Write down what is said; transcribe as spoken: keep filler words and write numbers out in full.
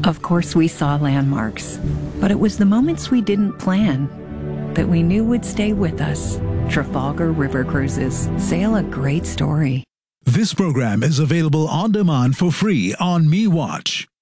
Of course, we saw landmarks, but it was the moments we didn't plan that we knew would stay with us. Trafalgar River Cruises sail a great story. This program is available on demand for free on MeWatch.